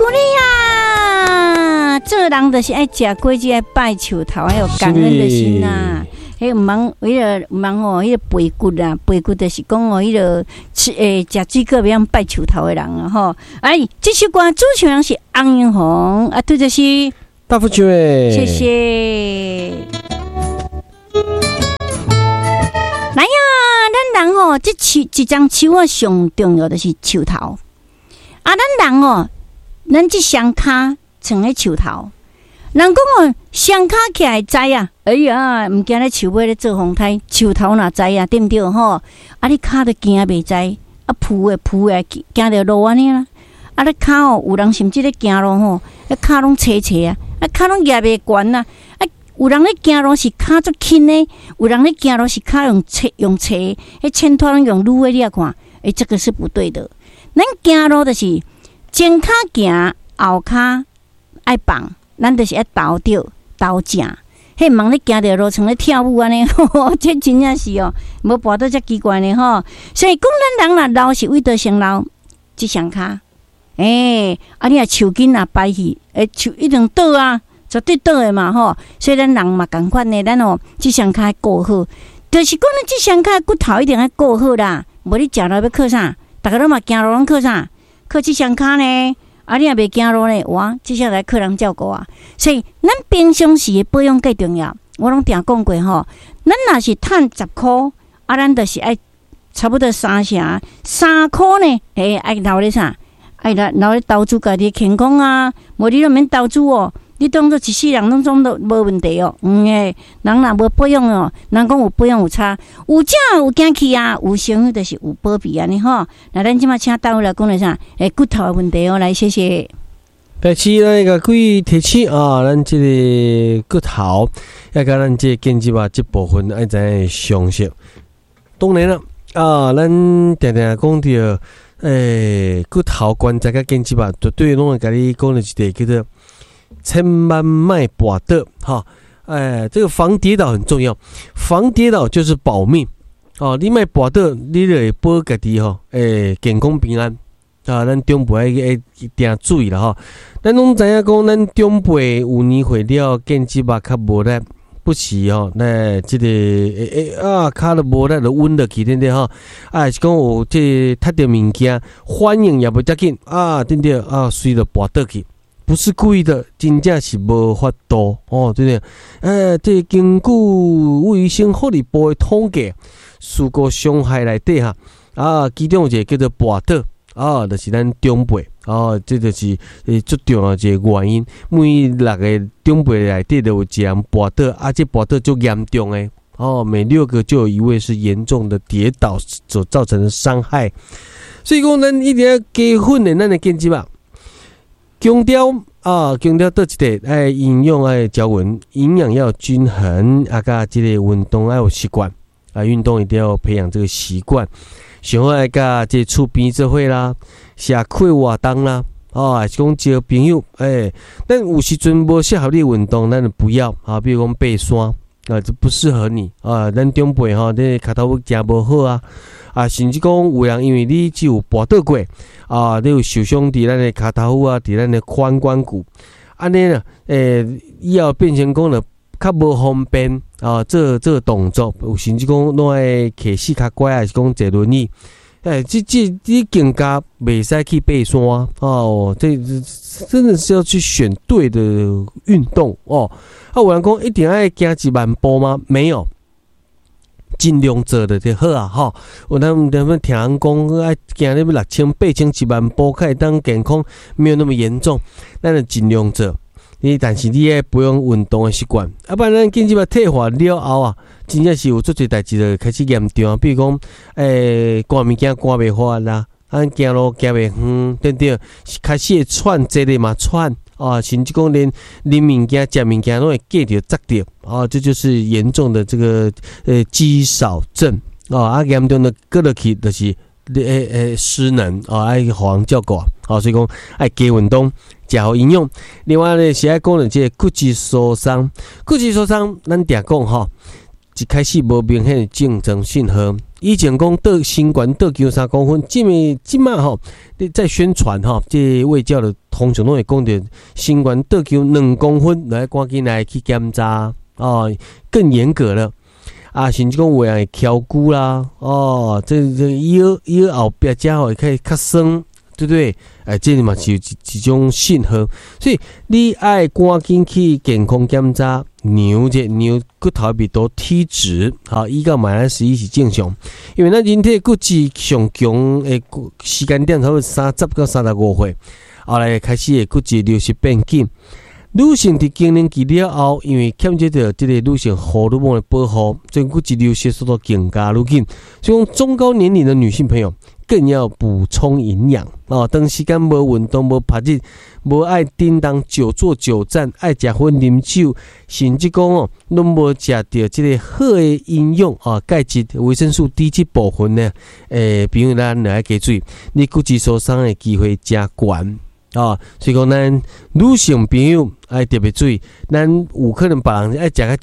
鼓励啊！做人就是爱食果子，爱拜树头，还有感恩的心呐。迄唔忙，唔忙哦，迄个背骨啊，背骨就是讲哦，迄个食水果要拜树头的人啊吼。哎，这首歌主唱人是翁英红啊，对，就是大福球诶， 谢谢。来呀，咱人哦，一张树啊，上重要的是树头啊。咱人哦，咱这双骹穿喺树头。人讲哦，双脚起来知啊，哎呀，唔惊咧树尾咧做风台，树头哪知啊，对唔对吼？啊，你脚都惊袂知，啊，扑诶，惊着路安尼啦。啊，你脚哦，有人甚至咧行路吼，啊，脚拢斜斜啊，啊，脚拢举袂悬啊。啊，有人咧行路是脚足轻诶，有人咧行路是脚用斜，迄前拖拢用撸诶，你啊看，这个是不对的。咱行路就是前脚行，后脚爱放。咱就是要倒掉倒正，迄忙咧行着路像咧跳舞安尼，这真正是哦，无跋倒遮奇怪呢吼。所以讲咱人若老是为着先老，即双骹，啊你若手筋若摆去，手一定倒啊，绝对倒的嘛吼。所以咱人嘛共款呢，咱哦即双骹要顾好，就是讲咱即双骹骨头一定要顾好啦。无你食了要靠啥？逐个都嘛行路拢靠啥？靠即双骹呢？啊，你也袂行路呢，哇！接下来客人照顾啊，所以咱平常时的保养最重要。我拢定讲过吼，咱若是赚10块，啊，咱就是爱差不多3块呢，爱留咧啥？爱留咧投资家己健康啊，无你都免投资哦。你当作一世人拢总都无问题哦。人若无保养哦，人讲有保养有差，有正有惊气啊，有伤就是有保庇安尼吼。那咱即马请大夫来讲咧啥？骨头的问题哦，来谢谢。 第四咱个几提醒啊，咱这个骨头要甲咱这肩胛这部分爱知详细。当然了啊，咱定定讲到骨头关节甲肩胛绝对拢会甲你讲的一个叫做。千万迈跋倒哈，这个防跌倒很重要，防跌倒就是保命哦。你迈跋倒，你就会保家己吼，健康平安啊。咱长辈一定注意啦哈。咱拢知影讲，咱长辈有年岁了，肩胛较无力，不时吼，那这个脚都无力就温落去，对不对哈？是讲有这踢到物件，反应也不遮紧啊，对不对啊？随着跋倒去。不是故意的，真正是无法度哦，对不对？这根据卫生福利部的统计，事故伤害内底哈其中一个叫做跋倒就是咱长辈这就是最重要一个原因。每6个长辈内底都有一人跋倒，这跋倒就严重的每6个就有1位是严重的跌倒所造成的伤害。所以讲，咱一定要加训练咱的肩胛。强调倒一块，营养爱条文，营养要均衡，甲这个运动要有习惯运动一定要培养这个习惯。上好爱甲这厝边做伙啦，社区活动啦，还是讲交朋友，但有时阵无适合你运动，咱就不要比如讲爬山这不适合你咱长辈这脚头真无好甚至讲有人因为你只有跋倒过你有受伤伫咱的脚头伫咱的髋关节，安尼呢以后变成讲了较无方便做动作，有甚至讲拢爱骑4脚拐，还是讲坐轮椅。这更加袂使去爬山这真的是要去选对的运动有人讲一定要行1万步吗？没有，尽量做就好有咱们听人讲爱行那6000、8000、1万步，可以当健康没有那么严重，咱就尽量做。但是你不用运动的习惯，不然咱肩胛退化了后真正是有足侪代志就开始严重比如讲赶物件赶袂发啦，行路行袂远，对不对？开始会喘，坐咧嘛喘甚至讲连物件、食物件都会夹着、扎着这就是严重的这个肌少症严重的过落去就是失能爱互人照顾所以讲爱加运动，食好营养。另外呢，是爱讲的这个骨质疏松，咱定讲一开始无明显的竞争信号， 以前讲得新冠得球3公分，即马吼，你在宣传吼，这卫教的通常都会讲到新冠得球2公分，来赶紧来去检查哦，更严格了啊，甚至讲有人会翘骨啦，哦，这腰后壁遮吼会可以较酸，对不对？这嘛是一种信号，所以你爱赶紧去健康检查。牛骨头密度体脂，好，依照-11是正常，因为咱人体骨质上强的时间点，差不多30到35岁，后来开始的骨质流失变紧。女性伫更年期了后，因为欠缺着这个女性荷尔蒙的保护，所以骨质流失速度更加愈紧。所以，中高年龄的女性朋友更要补充营养哦。长时间无运动、无拍日、无爱叮当、久坐久站、爱食薰啉酒，甚至讲哦，拢无食到这个好的营养啊，钙质、维生素 D 这部分呢，比如咱来加水，你骨质疏松的机会加悬。啊，所以讲咱女性朋友爱特别注意，咱有可能别人爱食个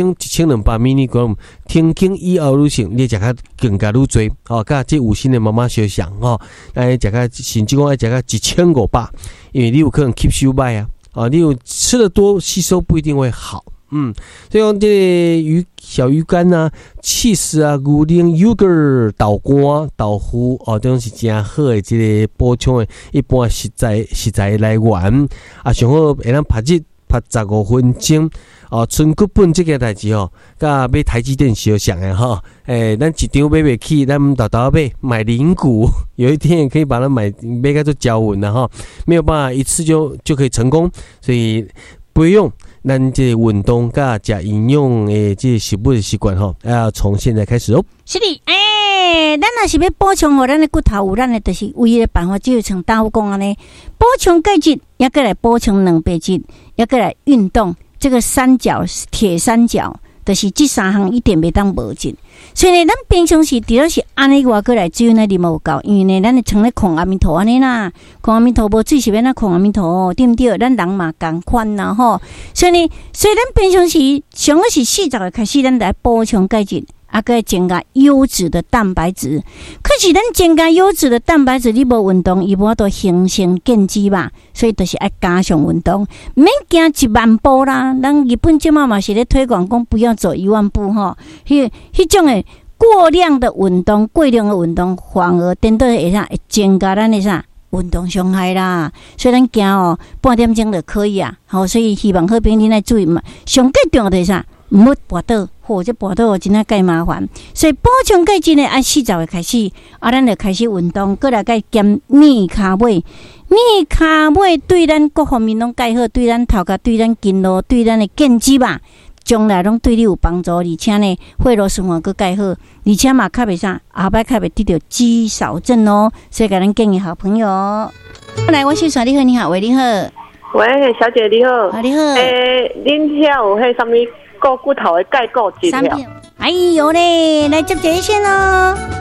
1200 mg， 停经以后女性你食个更加愈多，哦，甲这有心的妈妈相像哦，爱食个甚至讲爱食个1500，因为你有可能吸收歹啊，啊，你有吃的多吸收不一定会好。所以讲这个小鱼干啊、cheese 啊、牛奶、yogurt、豆干、豆腐哦，这种是真好的这个补充的一般食材来源啊，上好会当拍15分钟哦。存骨本这个代志哦，甲买台积电相像的哈。咱一张买不起，咱豆买零股，有一天也可以把它买个做交稳的哈，没有办法一次就可以成功，所以不用。咱这运动甲食营养的这食物的习惯吼，要从现在开始哦。 是的，咱若是要补充咱的骨头有咱的就是唯一的办法，只有像大夫讲安尼，补充钙质，也过来补充蛋白质，也过来运动，这个铁三角，就是这3项一点袂当无尽。所以呢，咱平常时除了是安尼话过来，只有那啉无够，因为呢，咱像咧控阿弥陀安尼啦，控阿弥陀无水是要那控阿弥陀，对不对？咱人嘛同款啦吼。所以咱平常时上个是40岁开始，咱来补充钙质，个增加优质的蛋白质。可是咱增加优质的蛋白质，你无运动，伊无法度形成腱肌吧？所以就是爱加上运动，免行1万步啦。咱日本即马嘛是咧推广讲不要走1万步吼，迄种诶过量的运动，反而颠倒会增加咱的运动伤害啦。所以咱行半点钟就可以啊。好，所以希望好朋友来注意嘛。上最重要的是毋要跋倒，或者跋倒真介麻烦。所以补充钙质呢，按40岁开始，咱就开始运动，过来该减米卡尾。米卡尾对咱各方面拢介好，对咱头壳、对咱筋络、对咱的腱肌吧，将来拢对你有帮助。而且呢，血液循环佫介好，而且嘛较袂后摆较袂得到肌少症哦。所以甲咱建议好朋友。来，我是耍你好，你好，喂，你好， 喂，小姐你好， 你好， 恁遐有迄什么？骨头的钙固质了。 哎呦嘞，来接一线哦。